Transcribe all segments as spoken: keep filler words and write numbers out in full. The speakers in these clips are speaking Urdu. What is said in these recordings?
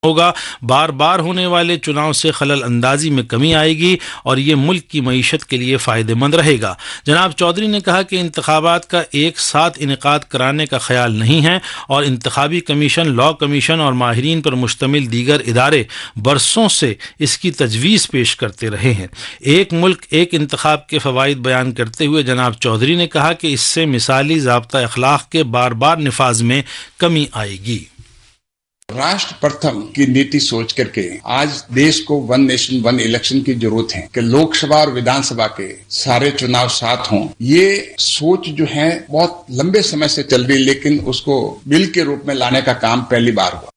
ہوگا، بار بار ہونے والے چناؤ سے خلل اندازی میں کمی آئے گی اور یہ ملک کی معیشت کے لیے فائدہ مند رہے گا۔ جناب چودھری نے کہا کہ انتخابات کا ایک ساتھ انعقاد کرانے کا خیال نہیں ہے اور انتخابی کمیشن، لاء کمیشن اور ماہرین پر مشتمل دیگر ادارے برسوں سے اس کی تجویز پیش کرتے رہے ہیں۔ ایک ملک ایک انتخاب کے فوائد بیان کرتے ہوئے جناب چودھری نے کہا کہ اس سے مثالی ضابطہ اخلاق کے بار بار نفاذ میں کمی آئے گی۔ راشٹر پرتھم کی نیتی سوچ کر کے آج دیش کو ون نیشن ون الیکشن کی ضرورت ہے کہ لوک سبھا اور ودھان سبھا کے سارے چناؤ ساتھ ہوں۔ یہ سوچ جو ہے بہت لمبے سمے سے چل رہی، لیکن اس کو بل کے روپ میں لانے کا کام پہلی بار ہوا۔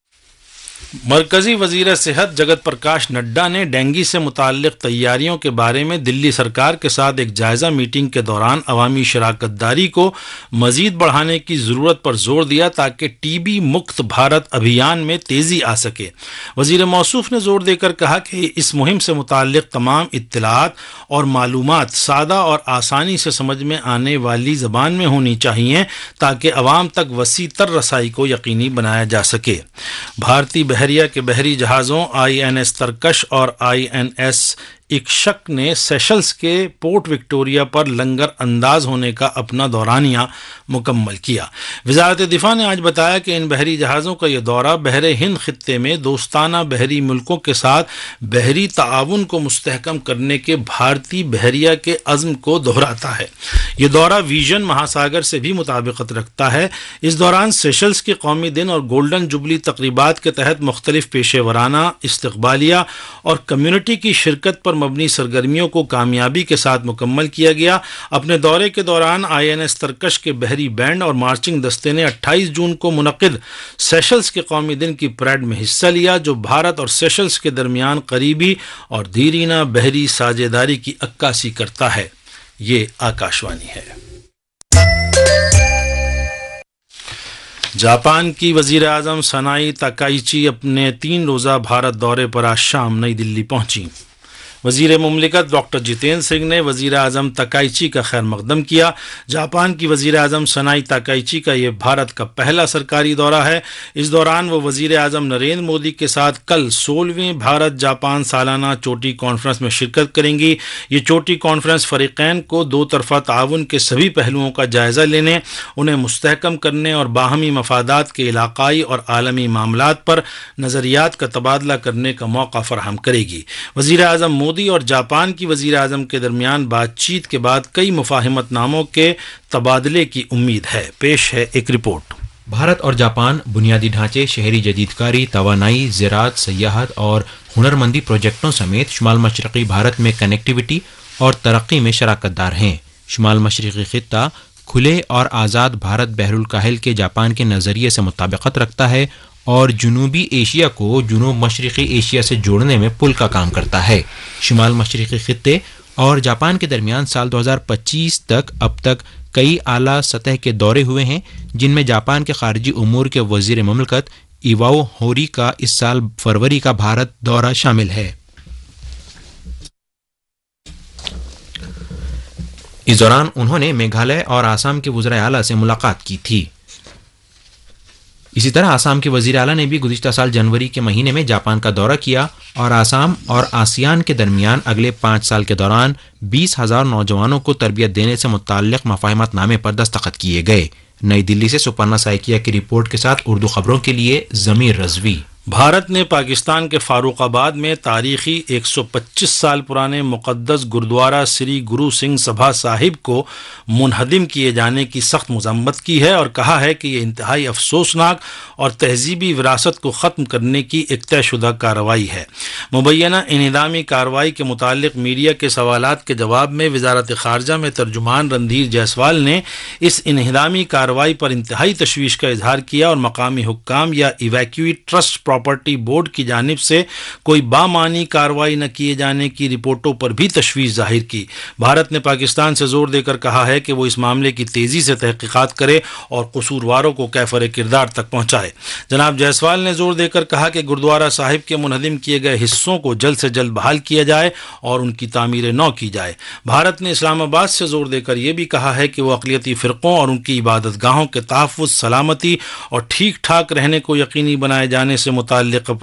مرکزی وزیر صحت جگت پرکاش نڈا نے ڈینگی سے متعلق تیاریوں کے بارے میں دلی سرکار کے ساتھ ایک جائزہ میٹنگ کے دوران عوامی شراکت داری کو مزید بڑھانے کی ضرورت پر زور دیا تاکہ ٹی بی مکت بھارت ابھیان میں تیزی آ سکے۔ وزیر موصوف نے زور دے کر کہا کہ اس مہم سے متعلق تمام اطلاعات اور معلومات سادہ اور آسانی سے سمجھ میں آنے والی زبان میں ہونی چاہیے تاکہ عوام تک وسیع تر رسائی کو یقینی بنایا جا سکے۔ بھارتی بحریہ کے بحری جہازوں آئی این ایس ترکش اور آئی این ایس اکشک نے سیشلز کے پورٹ وکٹوریہ پر لنگر انداز ہونے کا اپنا دورانیہ مکمل کیا۔ وزارت دفاع نے آج بتایا کہ ان بحری جہازوں کا یہ دورہ بحر ہند خطے میں دوستانہ بحری ملکوں کے ساتھ بحری تعاون کو مستحکم کرنے کے بھارتی بحریہ کے عزم کو دہراتا ہے۔ یہ دورہ ویژن مہاساگر سے بھی مطابقت رکھتا ہے۔ اس دوران سیشلز کے قومی دن اور گولڈن جوبلی تقریبات کے تحت مختلف پیشے ورانہ، استقبالیہ اور کمیونٹی کی شرکت پر مبنی سرگرمیوں کو کامیابی کے ساتھ مکمل کیا گیا۔ اپنے دورے کے دوران آئی این ایس ترکش کے بحری بینڈ اور مارچنگ دستے نے اٹھائیس جون کو منعقد سیشلز کے قومی دن کی پریڈ میں حصہ لیا، جو بھارت اور سیشلز کے درمیان قریبی اور دیرینہ بحری ساجھیداری کی عکاسی کرتا ہے۔ یہ آکاشوانی ہے۔ جاپان کی وزیر اعظم سنائی تاکائچی اپنے تین روزہ بھارت دورے پر آج شام نئی دلی پہنچی۔ وزیر مملکت ڈاکٹر جتیندر سنگھ نے وزیر اعظم تاکائچی کا خیر مقدم کیا۔ جاپان کی وزیر اعظم سنائی تاکائچی کا یہ بھارت کا پہلا سرکاری دورہ ہے۔ اس دوران وہ وزیر اعظم نریندر مودی کے ساتھ کل سولہویں بھارت جاپان سالانہ چوٹی کانفرنس میں شرکت کریں گی۔ یہ چوٹی کانفرنس فریقین کو دو طرفہ تعاون کے سبھی پہلوؤں کا جائزہ لینے، انہیں مستحکم کرنے اور باہمی مفادات کے علاقائی اور عالمی معاملات پر نظریات کا تبادلہ کرنے کا موقع فراہم کرے گی۔ وزیر اعظم مودی اور جاپان کی وزیر اعظم کے درمیان بات چیت کے بعد کئی مفاہمت ناموں کے تبادلے کی امید ہے۔ پیش ہے ایک رپورٹ۔ بھارت اور جاپان بنیادی ڈھانچے، شہری جدیدکاری، توانائی، زراعت، سیاحت اور ہنرمندی پروجیکٹوں سمیت شمال مشرقی بھارت میں کنیکٹیوٹی اور ترقی میں شراکت دار ہیں۔ شمال مشرقی خطہ کھلے اور آزاد بھارت بحر الکاہل کے جاپان کے نظریے سے مطابقت رکھتا ہے اور جنوبی ایشیا کو جنوب مشرقی ایشیا سے جوڑنے میں پل کا کام کرتا ہے۔ شمال مشرقی خطے اور جاپان کے درمیان سال دو ہزار پچیس تک اب تک کئی اعلیٰ سطح کے دورے ہوئے ہیں، جن میں جاپان کے خارجی امور کے وزیر مملکت ایواؤ ہوری کا اس سال فروری کا بھارت دورہ شامل ہے۔ اس دوران انہوں نے میگھالیہ اور آسام کے وزرائے اعلیٰ سے ملاقات کی تھی۔ اسی طرح آسام کے وزیر اعلیٰ نے بھی گزشتہ سال جنوری کے مہینے میں جاپان کا دورہ کیا اور آسام اور آسیان کے درمیان اگلے پانچ سال کے دوران بیس ہزار نوجوانوں کو تربیت دینے سے متعلق مفاہمت نامے پر دستخط کیے گئے۔ نئی دلی سے سپرنا سائکیا کی رپورٹ کے ساتھ اردو خبروں کے لیے ضمیر رضوی۔ بھارت نے پاکستان کے فاروق آباد میں تاریخی ایک سو پچیس سال پرانے مقدس گردوارہ سری گرو سنگھ سبھا صاحب کو منہدم کیے جانے کی سخت مذمت کی ہے اور کہا ہے کہ یہ انتہائی افسوسناک اور تہذیبی وراثت کو ختم کرنے کی ایک طے شدہ کارروائی ہے۔ مبینہ انہدامی کارروائی کے متعلق میڈیا کے سوالات کے جواب میں وزارت خارجہ میں ترجمان رندھیر جیسوال نے اس انہدامی کارروائی پر انتہائی تشویش کا اظہار کیا اور مقامی حکام یا ایویکیوٹ ٹرسٹ پراپرٹی بورڈ کی جانب سے کوئی بامعنی کارروائی نہ کیے جانے کی رپورٹوں پر بھی تشویش ظاہر کی۔ بھارت نے پاکستان سے زور دے کر کہا ہے کہ وہ اس معاملے کی تیزی سے تحقیقات کرے اور قصورواروں کو کیفر کردار تک پہنچائے۔ جناب جیسوال نے زور دے کر کہا کہ گردوارہ صاحب کے منہدم کیے گئے حصوں کو جلد سے جلد بحال کیا جائے اور ان کی تعمیر نو کی جائے۔ بھارت نے اسلام آباد سے زور دے کر یہ بھی کہا ہے کہ وہ اقلیتی فرقوں اور ان کی عبادت گاہوں کے تحفظ، سلامتی اور ٹھیک ٹھاک رہنے کو یقینی بنائے جانے سے متعلق